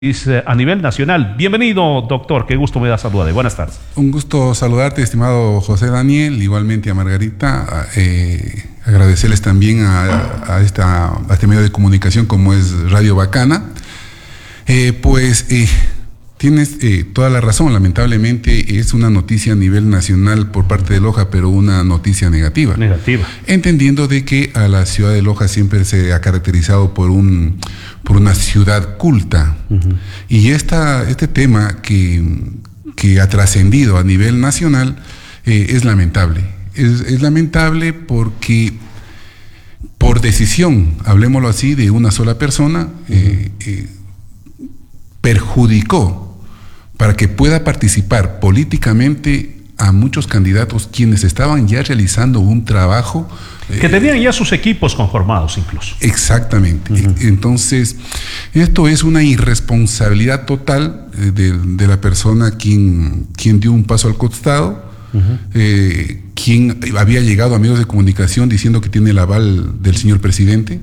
A nivel nacional. Bienvenido, doctor, qué gusto me da saludar. Buenas tardes. Un gusto saludarte, estimado José Daniel, igualmente a Margarita. Agradecerles también a este medio de comunicación como es Radio Bacana. Tienes toda la razón. Lamentablemente es una noticia a nivel nacional por parte de Loja, pero una noticia negativa. Entendiendo de que a la ciudad de Loja siempre se ha caracterizado por una ciudad culta. Y este tema que ha trascendido a nivel nacional es lamentable. Es lamentable porque por decisión, hablemoslo así, de una sola persona, perjudicó para que pueda participar políticamente a muchos candidatos quienes estaban ya realizando un trabajo. Que tenían ya sus equipos conformados incluso. Exactamente. Entonces, esto es una irresponsabilidad total de la persona quien dio un paso al costado, quien había llegado a medios de comunicación diciendo que tiene el aval del señor presidente.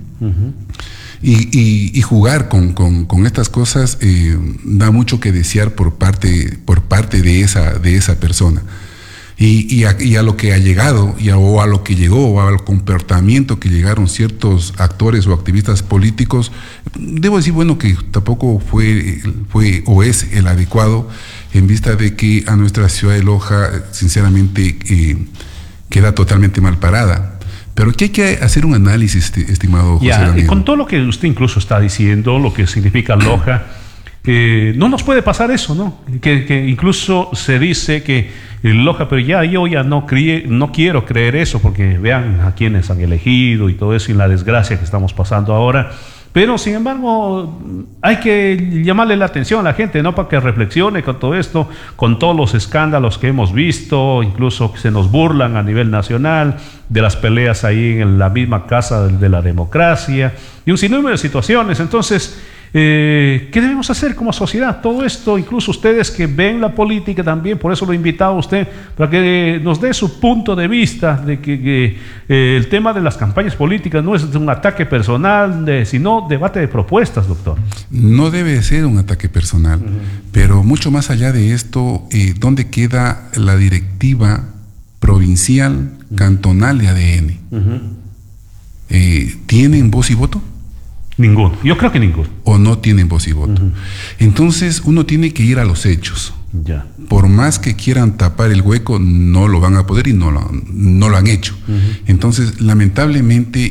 Y jugar con estas cosas da mucho que desear por parte de esa persona. Y a lo que ha llegado, o a lo que llegó, o al comportamiento que llegaron ciertos actores o activistas políticos, debo decir, bueno, que tampoco fue o es el adecuado, en vista de que a nuestra ciudad de Loja, sinceramente, queda totalmente mal parada. Pero que hay que hacer un análisis, estimado José Daniel. Con todo lo que usted incluso está diciendo, lo que significa Loja, no nos puede pasar eso, ¿no? Que incluso se dice que Loja, pero yo ya no quiero creer eso, porque vean a quienes han elegido y todo eso y la desgracia que estamos pasando ahora. Pero, sin embargo, hay que llamarle la atención a la gente, ¿no? Para que reflexione con todo esto, con todos los escándalos que hemos visto, incluso que se nos burlan a nivel nacional, de las peleas ahí en la misma casa de la democracia, y un sinnúmero de situaciones. Entonces, ¿qué debemos hacer como sociedad? Todo esto, incluso ustedes que ven la política también, por eso lo he invitado a usted, para que nos dé su punto de vista de que el tema de las campañas políticas no es un ataque personal, sino debate de propuestas, doctor. No debe ser un ataque personal, pero mucho más allá de esto, ¿dónde queda la directiva provincial, cantonal de ADN? ¿Tienen voz y voto? Ninguno, yo creo que ninguno. O no tienen voz y voto. Entonces uno tiene que ir a los hechos. Ya. Por más que quieran tapar el hueco, no lo van a poder y no lo han hecho. Entonces, lamentablemente,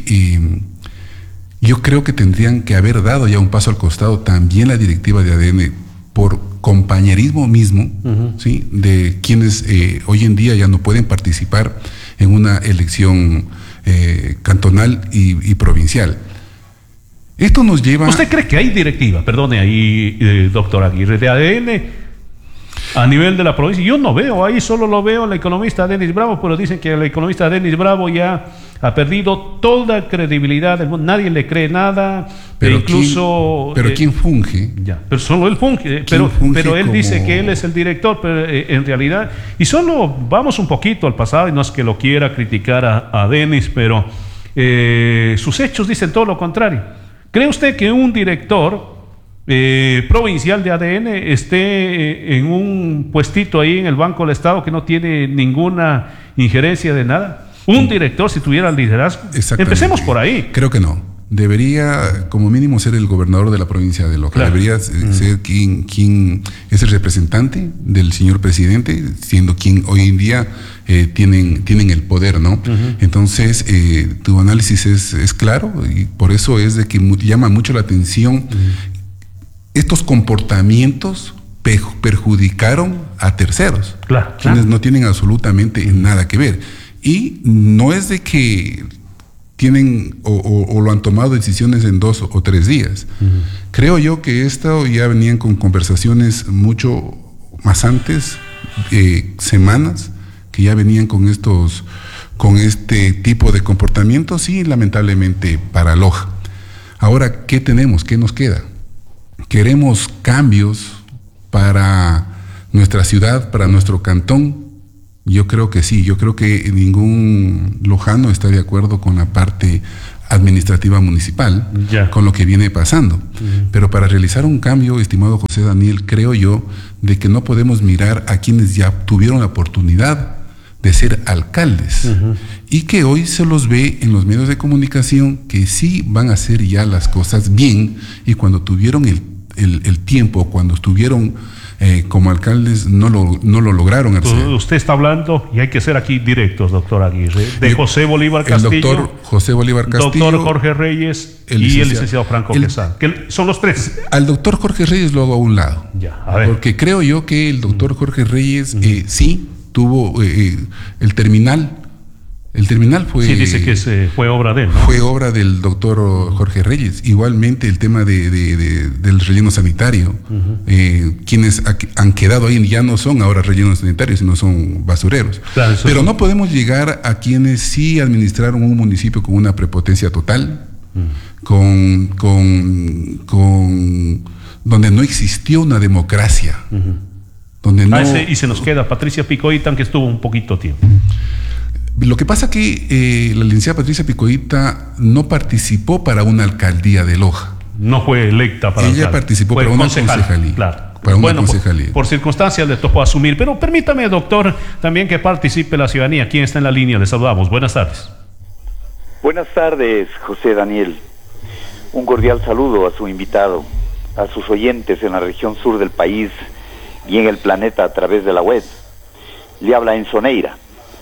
yo creo que tendrían que haber dado ya un paso al costado también la directiva de ADN por compañerismo mismo, ¿sí? De quienes hoy en día ya no pueden participar en una elección cantonal y provincial. Esto nos lleva... ¿Usted cree que hay directiva, perdone ahí, doctor Aguirre, de ADN a nivel de la provincia? Yo no veo, ahí solo lo veo la economista Denis Bravo, pero dicen que la economista Denis Bravo ya ha perdido toda credibilidad del mundo, nadie le cree nada, pero incluso... ¿quién funge? Ya, pero solo él funge, pero él dice que él es el director, pero en realidad, y solo vamos un poquito al pasado, y no es que lo quiera criticar a Denis, pero sus hechos dicen todo lo contrario. ¿Cree usted que un director provincial de ADN esté en un puestito ahí en el Banco del Estado que no tiene ninguna injerencia de nada? Un director, si tuviera liderazgo. Empecemos por ahí. Creo que no. Debería, como mínimo, ser el gobernador de la provincia de Loja. Claro. Debería ser quien es el representante del señor presidente, siendo quien hoy en día tienen el poder, ¿no? Entonces, tu análisis es claro, y por eso es de que llama mucho la atención. Estos comportamientos perjudicaron a terceros, quienes no tienen absolutamente nada que ver. Y no es de que tienen o lo han tomado decisiones en 2 o 3 días. Creo yo que esto ya venían con conversaciones mucho más antes, semanas, que ya venían con este tipo de comportamientos y lamentablemente para Loja. Ahora, ¿qué tenemos? ¿Qué nos queda? ¿Queremos cambios para nuestra ciudad, para nuestro cantón? Yo creo que sí, yo creo que ningún lojano está de acuerdo con la parte administrativa municipal, con lo que viene pasando. Pero para realizar un cambio, estimado José Daniel, creo yo de que no podemos mirar a quienes ya tuvieron la oportunidad de ser alcaldes y que hoy se los ve en los medios de comunicación que sí van a hacer ya las cosas bien, y cuando tuvieron el tiempo, cuando estuvieron como alcaldes no lo lograron hacer. Usted está hablando, y hay que ser aquí directos, doctor Aguirre, de José Bolívar Castillo, el doctor José Bolívar Castillo, doctor Jorge Reyes y el licenciado Franco Quesada, que son los tres. Al doctor Jorge Reyes lo hago a un lado, porque creo yo que el doctor Jorge Reyes sí tuvo el terminal. El terminal fue... Sí, dice que fue obra de él, ¿no? Fue obra del doctor Jorge Reyes. Igualmente el tema del relleno sanitario. Quienes han quedado ahí ya no son ahora rellenos sanitarios, sino son basureros. Claro, pero no podemos llegar a quienes sí administraron un municipio con una prepotencia total, donde no existió una democracia. Donde no... y se nos queda Patricia Picoita, que estuvo un poquito tiempo. Lo que pasa que la licenciada Patricia Picoita no participó para una alcaldía de Loja. No fue electa para ella participó para una concejalía. Claro. Para una concejalía. Por circunstancias le tocó asumir. Pero permítame, doctor, también que participe la ciudadanía. ¿Quién está en la línea? Le saludamos. Buenas tardes. Buenas tardes, José Daniel. Un cordial saludo a su invitado, a sus oyentes en la región sur del país y en el planeta a través de la web. Le habla Enzo Neira.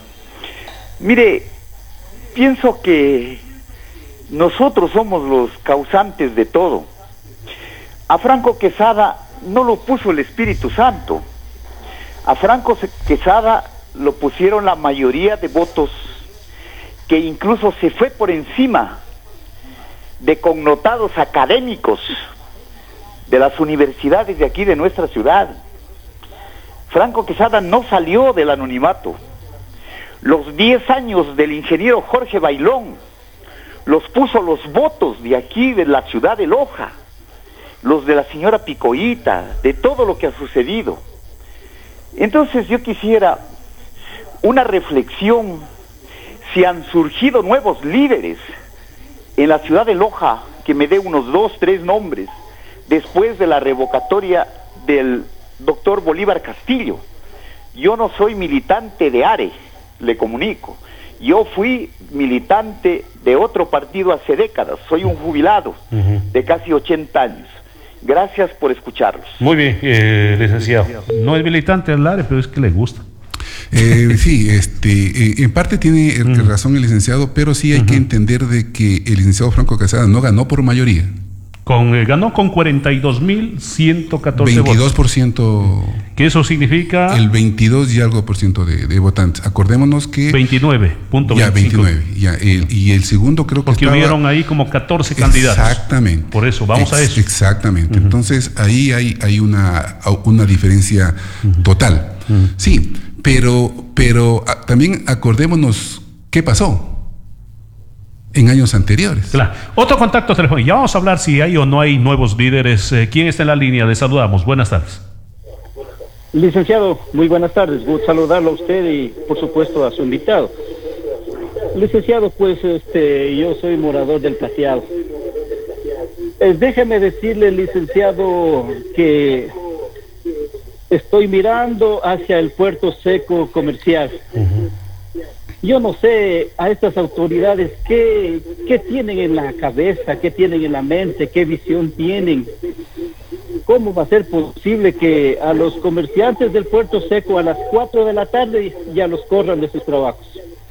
Mire, pienso que nosotros somos los causantes de todo. A Franco Quesada no lo puso el Espíritu Santo. A Franco Quesada lo pusieron la mayoría de votos, que incluso se fue por encima de connotados académicos de las universidades de aquí de nuestra ciudad. Franco Quesada no salió del anonimato. Los 10 años del ingeniero Jorge Bailón los puso los votos de aquí, de la ciudad de Loja, los de la señora Picoita, de todo lo que ha sucedido. Entonces yo quisiera una reflexión, si han surgido nuevos líderes en la ciudad de Loja, que me dé unos 2, 3 nombres, después de la revocatoria del doctor Bolívar Castillo. Yo no soy militante de ARE, le comunico. Yo fui militante de otro partido hace décadas. Soy un jubilado de casi 80 años. Gracias por escucharlos. Muy bien, licenciado. No es militante del ARE, pero es que le gusta. Sí, en parte tiene razón el licenciado, pero sí hay que entender de que el licenciado Franco Quesada no ganó por mayoría. Ganó con 42.114 22%. ¿Qué eso significa? El 22 y algo por ciento de votantes. Acordémonos que... 29.25. Ya, 29. Ya, y el segundo creo que porque hubieron ahí como 14 candidatos. Exactamente. Por eso, vamos a eso. Exactamente. Entonces, ahí hay una diferencia total. Sí, pero también acordémonos qué pasó en años anteriores. Claro. Otro contacto telefónico. Ya vamos a hablar si hay o no hay nuevos líderes. ¿Quién está en la línea? Le saludamos. Buenas tardes. Licenciado, muy buenas tardes. Gusto saludarlo a usted y, por supuesto, a su invitado. Licenciado, pues, yo soy morador del Plateado. Déjeme decirle, licenciado, que estoy mirando hacia el puerto seco comercial. Yo no sé a estas autoridades qué tienen en la cabeza, qué tienen en la mente, qué visión tienen. ¿Cómo va a ser posible que a los comerciantes del puerto seco a las 4 de la tarde ya los corran de sus trabajos?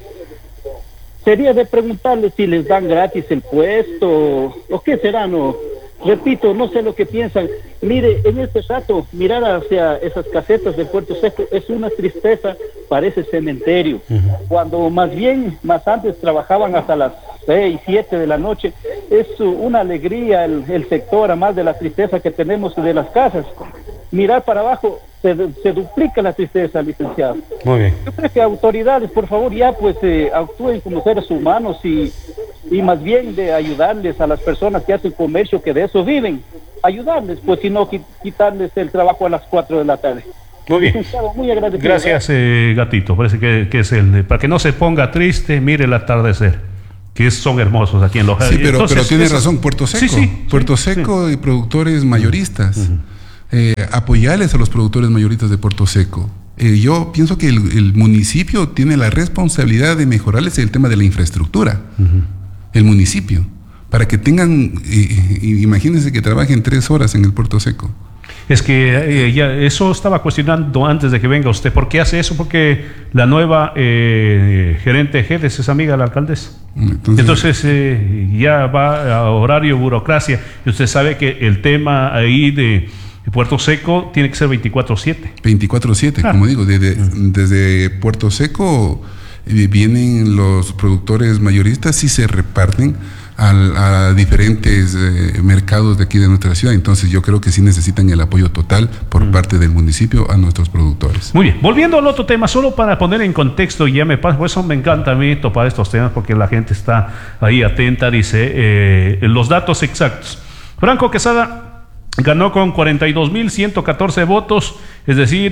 Sería de preguntarles si les dan gratis el puesto o qué será, ¿no? Repito, no sé lo que piensan. Mire, en este rato, mirar hacia esas casetas del puerto seco es una tristeza, parece cementerio. Cuando más antes trabajaban hasta las 6, 7 de la noche, es una alegría el sector, a más de la tristeza que tenemos de las casas. Mirar para abajo, se duplica la tristeza, licenciado. Muy bien. Yo creo que autoridades, por favor, ya pues actúen como seres humanos y más bien de ayudarles a las personas que hacen comercio, que de eso viven, ayudarles, pues si no quitarles el trabajo a las 4 de la tarde. Muy bien. Muy agradecido. Gracias, Gatito. Parece que es para que no se ponga triste, mire el atardecer. que son hermosos aquí en Loja. Sí, pero Entonces, tiene razón, Puerto Seco. Sí, Puerto Seco y productores mayoristas. Apoyarles a los productores mayoristas de Puerto Seco. Yo pienso que el municipio tiene la responsabilidad de mejorarles el tema de la infraestructura. El municipio. Para que tengan, imagínense que trabajen 3 horas en el Puerto Seco. Es que ya eso estaba cuestionando antes de que venga usted. ¿Por qué hace eso? Porque la nueva gerente de GEDES es amiga de la alcaldesa. Entonces ya va a horario burocracia. Y usted sabe que el tema ahí de Puerto Seco tiene que ser 24/7. 24/7, como digo, desde Puerto Seco vienen los productores mayoristas y se reparten a diferentes mercados de aquí de nuestra ciudad. Entonces yo creo que sí necesitan el apoyo total por parte del municipio a nuestros productores. Muy bien, volviendo al otro tema, solo para poner en contexto, ya me pasa, por eso me encanta a mí topar estos temas, porque la gente está ahí atenta, dice los datos exactos. Franco Quesada ganó con 42.114 votos, es decir,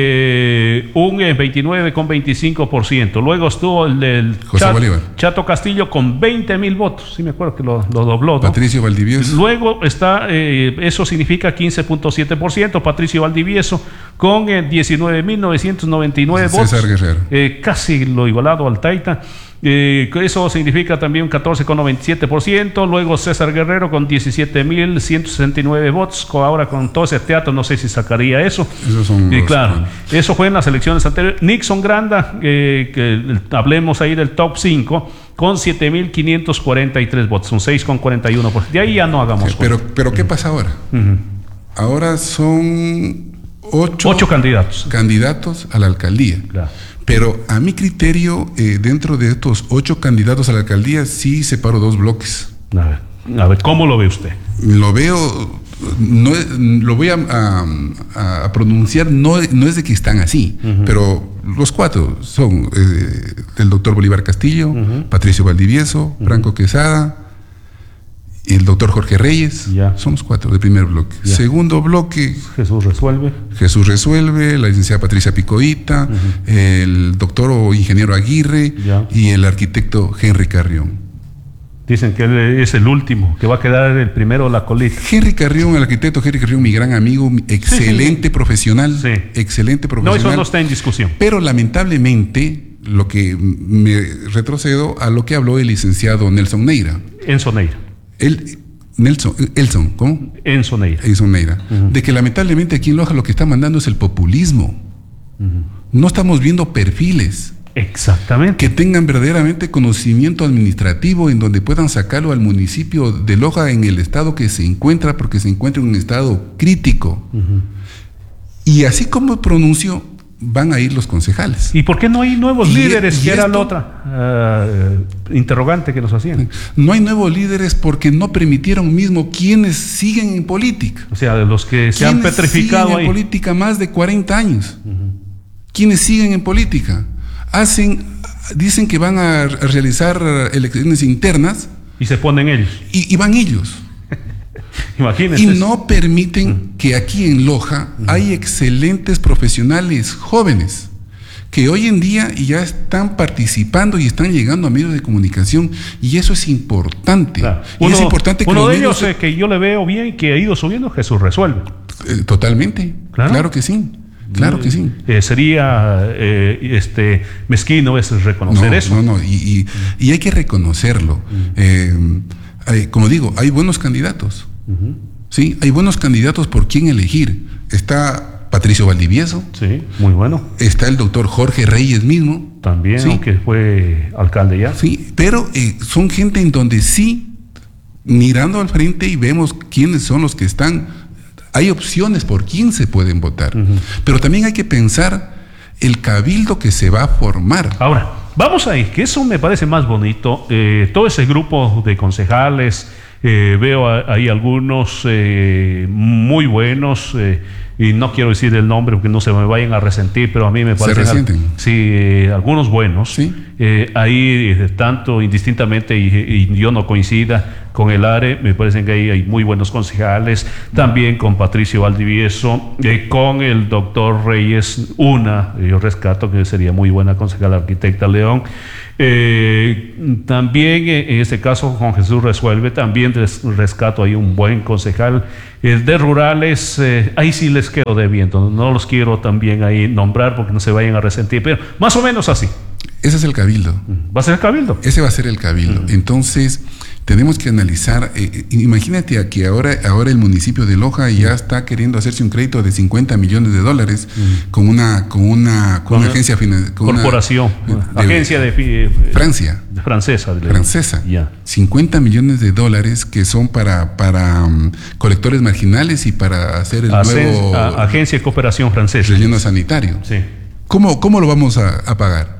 un 29,25%. Luego estuvo el del Chato Castillo con 20.000 votos, sí me acuerdo que lo dobló, ¿no? Patricio Valdivieso. Luego está, eso significa 15,7%, Patricio Valdivieso con 19.999 votos. César Guerrero. Casi lo igualado al Taita. Eso significa también un 14,97%. Luego César Guerrero con 17.169 votos. Ahora con todo ese teatro no sé si sacaría eso. Esos son claro, eso fue en las elecciones anteriores. Nixon Granda, que hablemos ahí del top 5, con 7.543 votos, un 6,41%. De ahí ya no hagamos cosas. Pero ¿qué pasa ahora? Ahora son 8 candidatos a la alcaldía. Claro. Pero a mi criterio, dentro de estos 8 candidatos a la alcaldía, sí separo 2 bloques. A ver, ¿cómo lo ve usted? Lo veo, no, lo voy a pronunciar, no es de que están así, pero los 4 son el doctor Bolívar Castillo, Patricio Valdivieso, Franco Quesada, el doctor Jorge Reyes. Somos 4 del primer bloque. Segundo bloque, Jesús Resuelve, la licenciada Patricia Picoita, el doctor o ingeniero Aguirre y el arquitecto Henry Carrión. Dicen que él es el último, que va a quedar el primero la colita. Henry Carrión, el arquitecto Henry Carrión, mi gran amigo, excelente profesional. Sí. Excelente profesional. No, eso no está en discusión. Pero lamentablemente, lo que me retrocedo a lo que habló el licenciado Nelson Neira. Enzo Neira. ¿Cómo? Enzo Neira. De que lamentablemente aquí en Loja lo que está mandando es el populismo. No estamos viendo perfiles. Exactamente. Que tengan verdaderamente conocimiento administrativo en donde puedan sacarlo al municipio de Loja en el estado que se encuentra, porque se encuentra en un estado crítico. Y así como pronunció, van a ir los concejales. ¿Y por qué no hay nuevos líderes? Que era la otra interrogante que nos hacían. No hay nuevos líderes porque no permitieron mismo quienes siguen en política. O sea, de los que se han petrificado siguen en política más de 40 años. Quienes siguen en política dicen que van a realizar elecciones internas. Y se ponen ellos. Y van ellos. Imagínense. Y no permiten que aquí en Loja hay excelentes profesionales jóvenes que hoy en día ya están participando y están llegando a medios de comunicación, y eso es importante. Claro. Es importante que uno de ellos que yo le veo bien, que ha ido subiendo, Jesús Resuelve. Totalmente. Claro que sí. Claro que sí. Sería mezquino es reconocer eso. Y hay que reconocerlo. Como digo, hay buenos candidatos. Sí, hay buenos candidatos por quién elegir. Está Patricio Valdivieso. Sí, muy bueno. Está el doctor Jorge Reyes mismo. También, ¿sí? Aunque fue alcalde ya. Sí, pero son gente en donde sí, mirando al frente y vemos quiénes son los que están. Hay opciones por quién se pueden votar. Pero también hay que pensar el cabildo que se va a formar. Ahora, vamos ahí, que eso me parece más bonito. Todo ese grupo de concejales, veo ahí algunos muy buenos, y no quiero decir el nombre porque no se me vayan a resentir, pero a mí me parecen... ¿Se resienten? Sí, algunos buenos. ¿Sí? Ahí, tanto indistintamente, y yo no coincida con el ARE, me parecen que ahí hay muy buenos concejales, también con Patricio Valdivieso, con el doctor Reyes, yo rescato que sería muy buena concejala, arquitecta León. También en este caso Juan Jesús Resuelve, también rescato ahí un buen concejal. De rurales, ahí sí les quedo debiendo, no los quiero también ahí nombrar porque no se vayan a resentir, pero más o menos así. Ese es el cabildo. ¿Va a ser el cabildo? Ese va a ser el cabildo. Entonces, tenemos que analizar, imagínate que ahora el municipio de Loja ya está queriendo hacerse un crédito de $50 millones con una agencia financiera. Corporación, agencia de Francia. Francesa. Yeah. $50 millones que son para colectores marginales y para hacer el nuevo... Agencia de Cooperación Francesa. Relleno sanitario. Sí. ¿Cómo lo vamos a pagar?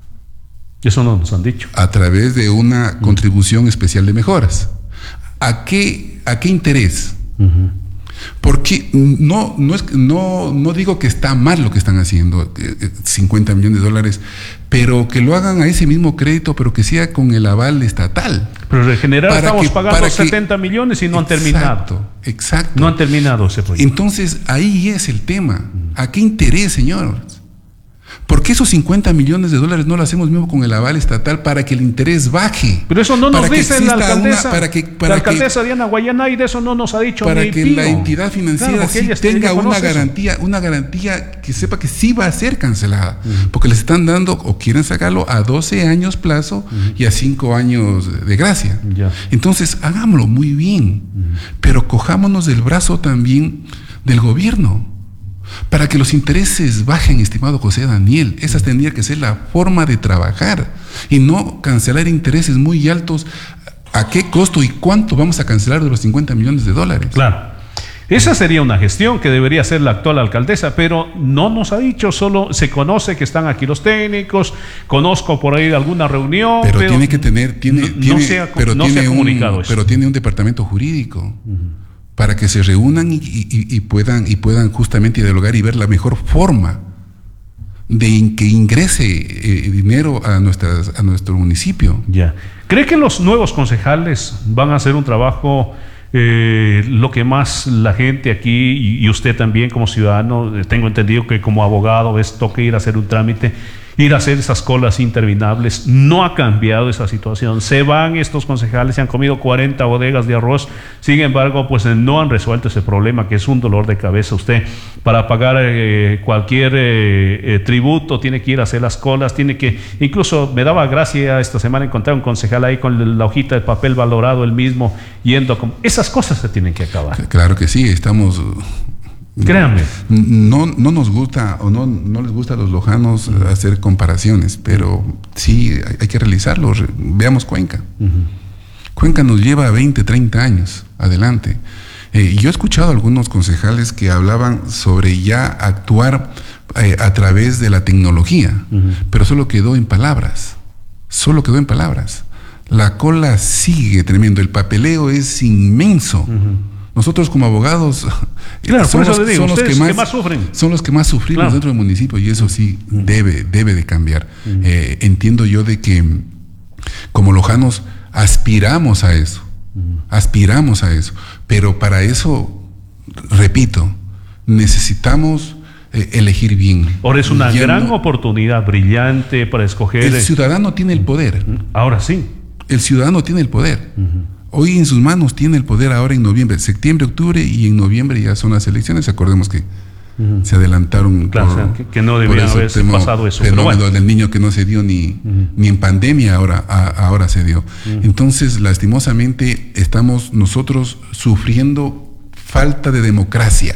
Eso no nos han dicho. A través de una contribución especial de mejoras. ¿A qué interés? Porque no digo que está mal lo que están haciendo, $50 millones, pero que lo hagan a ese mismo crédito, pero que sea con el aval estatal. Pero en general estamos pagando 70 millones y no han terminado. Exacto. No han terminado ese proyecto. Entonces, ahí es el tema. ¿A qué interés, señor? ¿Por qué esos $50 millones no lo hacemos mismo con el aval estatal para que el interés baje? Pero eso no nos dice la alcaldesa. La alcaldesa Diana Guayanay de eso no nos ha dicho. Para que la entidad financiera sí tenga una garantía que sepa que sí va a ser cancelada. Porque les están dando o quieren sacarlo a 12 años plazo y a 5 años de gracia. Entonces, hagámoslo muy bien. Pero cojámonos del brazo también del gobierno. Para que los intereses bajen, estimado José Daniel. Esa tendría que ser la forma de trabajar y no cancelar intereses muy altos. ¿A qué costo y cuánto vamos a cancelar de los $50 millones? Claro. Esa sería una gestión que debería hacer la actual alcaldesa, pero no nos ha dicho, solo se conoce que están aquí los técnicos, conozco por ahí alguna reunión. Pero tiene que tener, no se ha comunicado eso. Pero tiene un departamento jurídico. Para que se reúnan y puedan justamente dialogar y ver la mejor forma de que ingrese dinero a nuestro municipio. Ya. ¿Cree que los nuevos concejales van a hacer un trabajo lo que más la gente aquí y usted también como ciudadano, tengo entendido que como abogado toca ir a hacer un trámite, ir a hacer esas colas interminables? No ha cambiado esa situación. Se van estos concejales, se han comido 40 bodegas de arroz, sin embargo, pues no han resuelto ese problema, que es un dolor de cabeza. Usted, para pagar cualquier tributo, tiene que ir a hacer las colas, incluso me daba gracia esta semana encontrar un concejal ahí con la hojita de papel valorado, el mismo, esas cosas se tienen que acabar. Claro que sí, estamos... Créanme. No nos gusta o no les gusta a los lojanos hacer comparaciones, pero sí hay que realizarlo. Veamos Cuenca. Cuenca nos lleva 20, 30 años adelante. Yo he escuchado a algunos concejales que hablaban sobre ya actuar a través de la tecnología, pero solo quedó en palabras. La cola sigue tremendo, el papeleo es inmenso. Nosotros como abogados son los que más sufren. Son los que más sufrimos dentro del municipio, y eso sí debe de cambiar. Entiendo yo de que como lojanos aspiramos a eso, pero para eso, repito, necesitamos elegir bien. Ahora es una gran oportunidad brillante para escoger. El ciudadano tiene el poder. Ahora sí. El ciudadano tiene el poder. Hoy en sus manos tiene el poder. Ahora en noviembre, septiembre, octubre y en noviembre ya son las elecciones. Acordemos que se adelantaron. Claro, que no debía haber pasado eso. Pero bueno, del niño que no se dio ni en pandemia, ahora se dio. Entonces, lastimosamente, estamos nosotros sufriendo falta de democracia.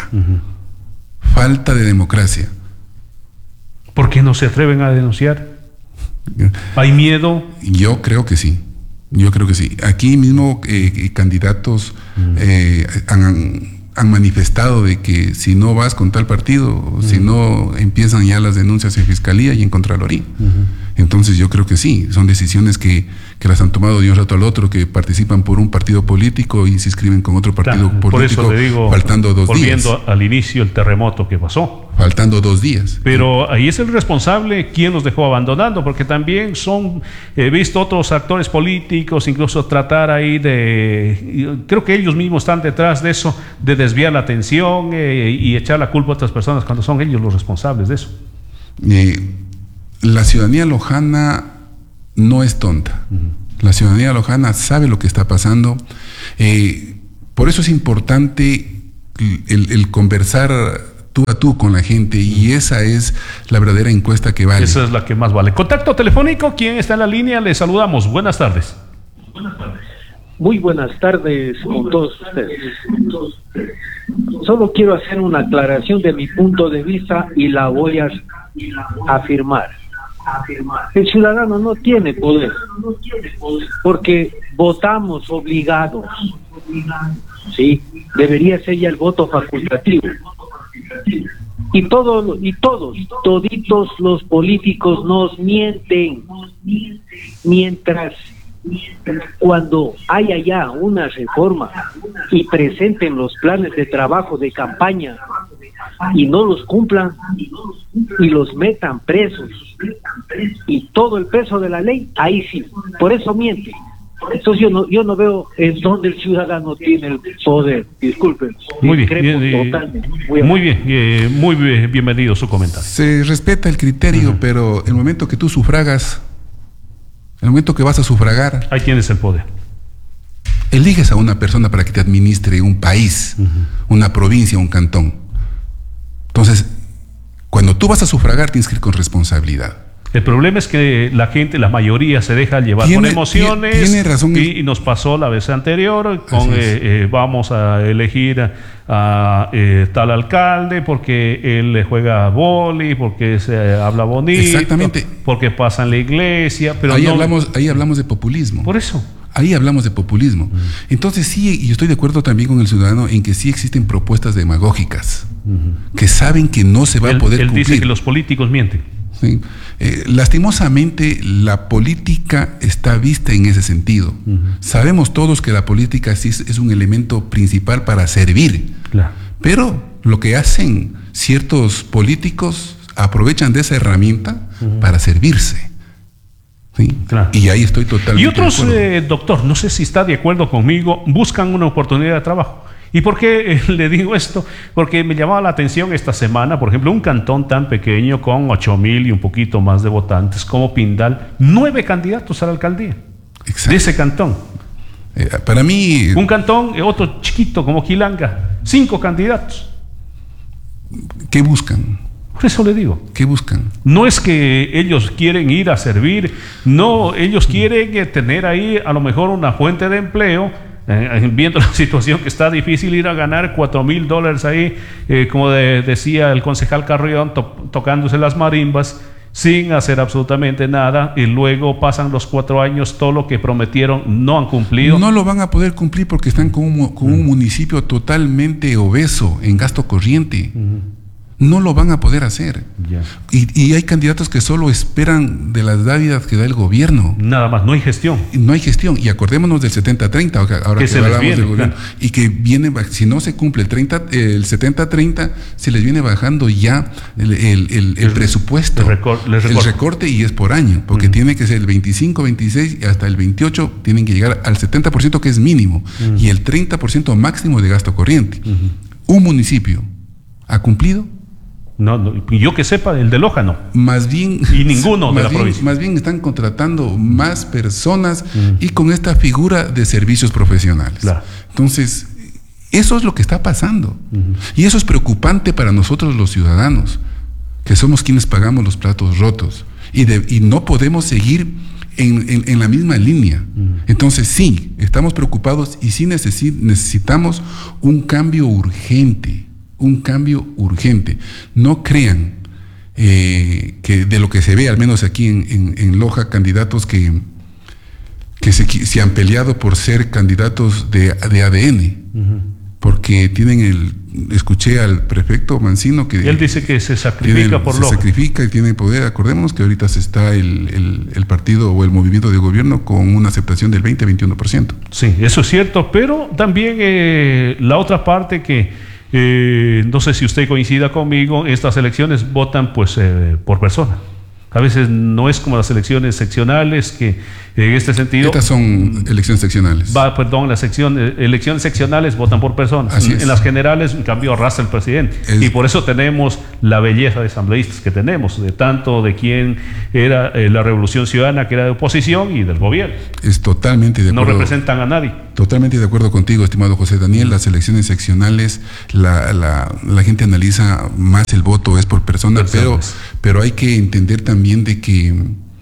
¿Por qué no se atreven a denunciar? ¿Hay miedo? Yo creo que sí. Aquí mismo candidatos han manifestado de que si no vas con tal partido, si no, empiezan ya las denuncias en Fiscalía y en Contraloría. Entonces yo creo que sí, son decisiones que que las han tomado de un rato al otro, que participan por un partido político y se inscriben con otro partido político, por eso le digo, faltando 2 días. Volviendo al inicio, el terremoto que pasó. Faltando 2 días. Pero ahí es el responsable quien los dejó abandonando, porque también he visto otros actores políticos, incluso tratar ahí creo que ellos mismos están detrás de eso, de desviar la atención y echar la culpa a otras personas cuando son ellos los responsables de eso. La ciudadanía lojana no es tonta. La ciudadanía lojana sabe lo que está pasando. Por eso es importante el conversar tú a tú con la gente, y esa es la verdadera encuesta que vale. Esa es la que más vale. Contacto telefónico, ¿quién está en la línea? Le saludamos. Buenas tardes. Buenas tardes. Muy buenas tardes con todos ustedes. Solo quiero hacer una aclaración de mi punto de vista y la voy a afirmar. El ciudadano no tiene poder porque votamos obligados. Sí, debería ser ya el voto facultativo. Y toditos los políticos nos mienten, mientras cuando haya ya una reforma y presenten los planes de trabajo de campaña y no los cumplan y los metan presos y todo el peso de la ley, ahí sí, por eso mienten. Entonces yo no veo en dónde el ciudadano tiene el poder. Disculpen. Muy bien, bienvenido su comentario. Se respeta el criterio, pero el momento que tú sufragas, el momento que vas a sufragar, ahí tienes el poder. Eliges a una persona para que te administre un país, una provincia, un cantón. Entonces, cuando tú vas a sufragar, tienes que ir con responsabilidad. El problema es que la gente, la mayoría, se deja llevar por emociones. Tiene razón. Y nos pasó la vez anterior con vamos a elegir a tal alcalde porque él juega vóley, porque se habla bonito. Exactamente. Porque pasa en la iglesia. Pero ahí hablamos de populismo. Por eso. Ahí hablamos de populismo. Entonces sí, y yo estoy de acuerdo también con el ciudadano en que sí existen propuestas demagógicas que saben que no se va a poder cumplir. Él dice que los políticos mienten. Sí. Lastimosamente la política está vista en ese sentido. Sabemos todos que la política sí es un elemento principal para servir. Claro. Pero lo que hacen ciertos políticos, aprovechan de esa herramienta para servirse. ¿Sí? Claro. Y ahí estoy totalmente y otros, de doctor, no sé si está de acuerdo conmigo, buscan una oportunidad de trabajo. ¿Y por qué le digo esto? Porque me llamaba la atención esta semana, por ejemplo, un cantón tan pequeño con 8,000 y un poquito más de votantes como Pindal, 9 candidatos a la alcaldía. Exacto. De ese cantón. Para mí... Un cantón, otro chiquito como Quilanga, 5 candidatos. ¿Qué buscan? Por eso le digo. ¿Qué buscan? No es que ellos quieren ir a servir, no, ellos quieren tener ahí a lo mejor una fuente de empleo. Viendo la situación que está difícil ir a ganar $4,000 ahí, como decía el concejal Carrión, tocándose las marimbas sin hacer absolutamente nada, y luego pasan los 4 años, todo lo que prometieron no han cumplido. No lo van a poder cumplir porque están con un municipio totalmente obeso en gasto corriente. No lo van a poder hacer. Ya. Y hay candidatos que solo esperan de las dádivas que da el gobierno. Nada más, no hay gestión. No hay gestión. Y acordémonos del 70-30, ahora que hablamos del gobierno. Claro. Y que viene, si no se cumple el 70-30, se les viene bajando ya el presupuesto. El recorte, y es por año, porque tiene que ser el 25, 26 y hasta el 28 tienen que llegar al 70%, que es mínimo, y el 30% máximo de gasto corriente. Un municipio ha cumplido. No, yo que sepa, el de Loja no. Más bien, y ninguno de la provincia. Más bien están contratando más personas y con esta figura de servicios profesionales. Claro. Entonces, eso es lo que está pasando. Y eso es preocupante para nosotros los ciudadanos, que somos quienes pagamos los platos rotos. Y no podemos seguir en la misma línea. Entonces sí, estamos preocupados y sí necesitamos un cambio urgente. Un cambio urgente. No crean que de lo que se ve, al menos aquí en Loja, candidatos que se han peleado por ser candidatos de ADN. porque escuché al prefecto Mancino que él dice que se sacrifica por Loja. Se sacrifica y tiene poder. Acordémonos que ahorita se está el partido o el movimiento de gobierno con una aceptación del 20-21%. Sí, eso es cierto, pero también la otra parte que no sé si usted coincida conmigo, estas elecciones votan pues por persona. A veces no es como las elecciones seccionales, que en este sentido... Estas son elecciones seccionales. Las elecciones seccionales votan por personas. En las generales, en cambio, arrastra el presidente. Y por eso tenemos la belleza de asambleístas que tenemos, de tanto de quién era la Revolución Ciudadana, que era de oposición, y del gobierno. Es totalmente de acuerdo. No representan a nadie. Totalmente de acuerdo contigo, estimado José Daniel. Las elecciones seccionales, la gente analiza más el voto, es por persona, pero hay que entender también de que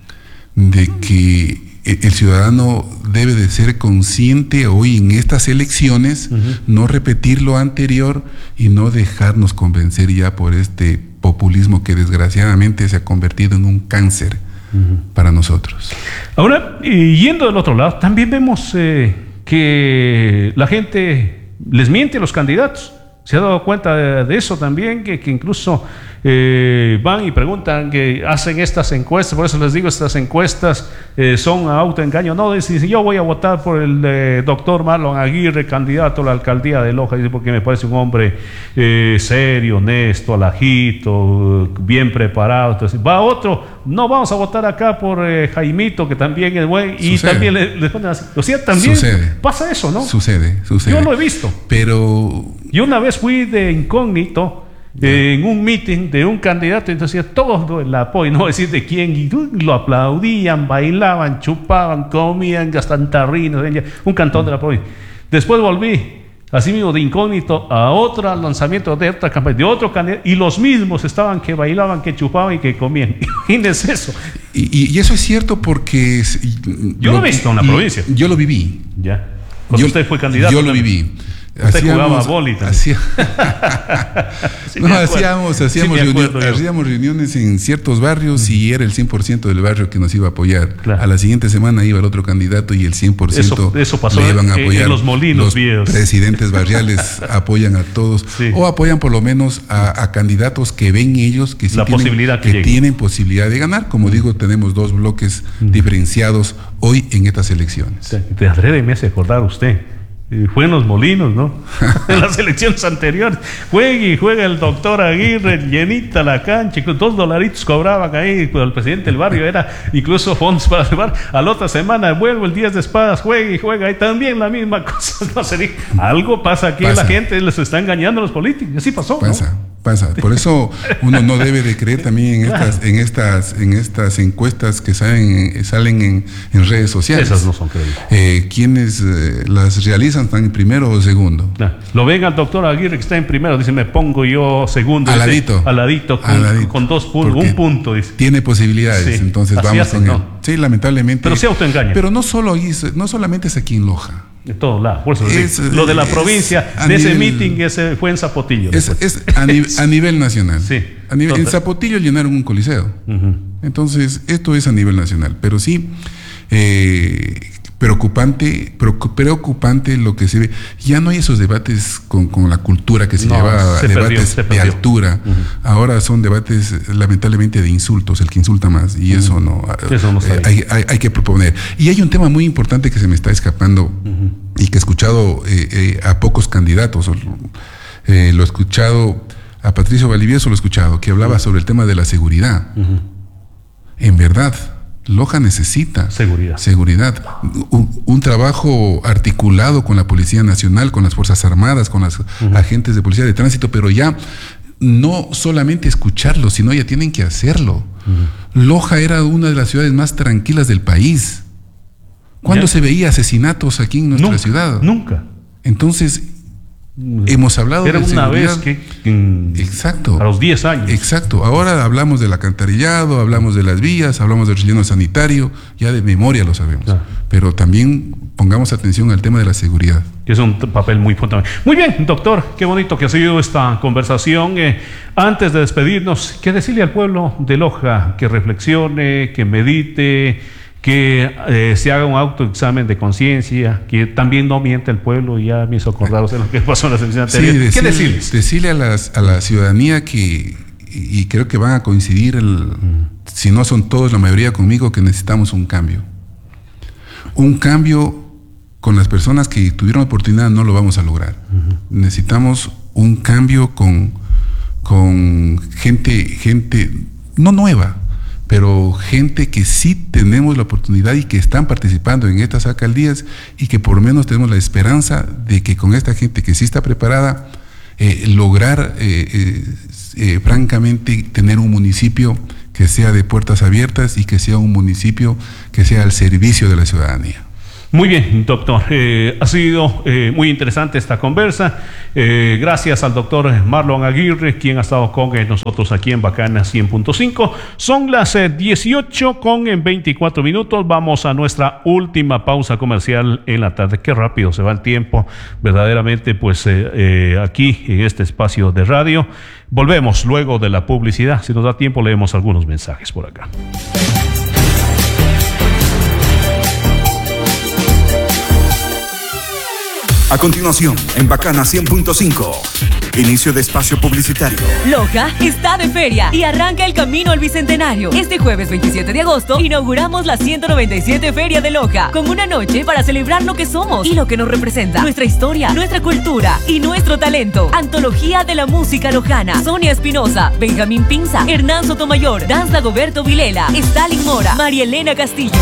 el ciudadano debe de ser consciente hoy en estas elecciones, no repetir lo anterior y no dejarnos convencer ya por este populismo que desgraciadamente se ha convertido en un cáncer para nosotros. Ahora, yendo del otro lado, también vemos que la gente les miente a los candidatos. ¿Se ha dado cuenta de eso también? Que incluso van y preguntan, que hacen estas encuestas, por eso les digo, estas encuestas son autoengaño. No, dicen, yo voy a votar por el doctor Marlon Aguirre, candidato a la alcaldía de Loja, porque me parece un hombre serio, honesto, alajito, bien preparado. Entonces, va otro, no, vamos a votar acá por Jaimito, que también es buen, y también le ponen así. O sea, también pasa eso, ¿no? Sucede. Yo lo he visto. Pero yo una vez fui de incógnito en un meeting de un candidato, entonces todos el apoyo, no decir de quién, y lo aplaudían, bailaban, chupaban, comían, gastan tarrinos, un cantón de la provincia. Después volví, así mismo de incógnito, a otro lanzamiento de otra campaña, de otro candidato, y los mismos estaban que bailaban, que chupaban y que comían. Imagínense eso. Y eso es cierto porque... yo lo he visto en la provincia. Yo lo viví. Ya. Cuando usted fue candidato. Yo lo viví. Usted jugaba a boli también. Hacíamos reuniones en ciertos barrios y era el 100% del barrio que nos iba a apoyar. Claro. A la siguiente semana iba el otro candidato y el 100% eso pasó le iban a apoyar. En los molinos los viejos. Presidentes barriales apoyan a todos, o apoyan por lo menos a candidatos que ven ellos que sí tienen posibilidad de ganar. Como digo, tenemos dos bloques diferenciados hoy en estas elecciones. De adrede me hace acordar usted. Fue en los molinos, ¿no? En las elecciones anteriores. Juega el doctor Aguirre, llenita la cancha, con $2 cobraban ahí, pues el presidente del barrio era incluso fondos para el barrio. A la otra semana vuelvo el 10 de espadas, juega, y también la misma cosa. No sé, algo pasa aquí, la gente les está engañando a los políticos. Así pasó, Pasa. Por eso uno no debe de creer también en estas encuestas que salen en redes sociales. Esas no son creíbles. Quienes las realizan están en primero o segundo. Lo ven al doctor Aguirre que está en primero, dice, me pongo yo segundo. Aladito con 2 puntos, un punto, dice. Tiene posibilidades, entonces vamos con él. Sí, lamentablemente. Pero se autoengaña. Pero no solamente es aquí en Loja. De todos lados. Por eso lo de la provincia, de ese meeting, ese fue en Zapotillo. Es a nivel nacional. Sí. En Zapotillo llenaron un coliseo. Entonces, esto es a nivel nacional. Pero sí, preocupante lo que se ve. Ya no hay esos debates con la cultura que se llevaba, debates de altura. Ahora son debates lamentablemente de insultos, el que insulta más, y eso no hay que proponer. Y hay un tema muy importante que se me está escapando y que he escuchado a pocos candidatos. Lo he escuchado a Patricio Valdivieso, que hablaba sobre el tema de la seguridad. En verdad, Loja necesita seguridad. Un trabajo articulado con la Policía Nacional, con las Fuerzas Armadas, con los agentes de policía de tránsito, pero ya no solamente escucharlo, sino ya tienen que hacerlo. Loja era una de las ciudades más tranquilas del país. ¿Cuándo se veía asesinatos aquí en nuestra ciudad? Nunca. Entonces, hemos hablado de seguridad. Era una vez que... Exacto. A los 10 años. Exacto. Ahora hablamos del alcantarillado, hablamos de las vías, hablamos del relleno sanitario, ya de memoria lo sabemos. Pero también pongamos atención al tema de la seguridad. Que es un papel muy fundamental. Muy bien, doctor, qué bonito que ha sido esta conversación. Antes de despedirnos, ¿qué decirle al pueblo de Loja? Que reflexione, que medite, que se haga un autoexamen de conciencia, que también no miente el pueblo. Y ya me hizo acordar lo que pasó en la sesión anterior. ¿Qué decirles? Decirle a la ciudadanía que, y creo que van a coincidir, si no son todos, la mayoría conmigo, que necesitamos un cambio. Un cambio con las personas que tuvieron oportunidad no lo vamos a lograr. Necesitamos un cambio con gente no nueva, pero gente que sí tenemos la oportunidad y que están participando en estas alcaldías, y que por lo menos tenemos la esperanza de que con esta gente que sí está preparada, lograr francamente tener un municipio que sea de puertas abiertas y que sea un municipio que sea al servicio de la ciudadanía. Muy bien, doctor. Ha sido muy interesante esta conversa. Gracias al doctor Marlon Aguirre, quien ha estado con nosotros aquí en Bacana 100.5. Son las 18:24. Vamos a nuestra última pausa comercial en la tarde. Qué rápido se va el tiempo, verdaderamente, pues aquí en este espacio de radio. Volvemos luego de la publicidad. Si nos da tiempo, leemos algunos mensajes por acá. A continuación, en Bacana 100.5, inicio de espacio publicitario. Loja está de feria y arranca el camino al Bicentenario. Este jueves 27 de agosto inauguramos la 197 Feria de Loja, con una noche para celebrar lo que somos y lo que nos representa, nuestra historia, nuestra cultura y nuestro talento. Antología de la música lojana: Sonia Espinosa, Benjamín Pinza, Hernán Sotomayor, Danza Goberto Vilela, Stalin Mora, María Elena Castillo,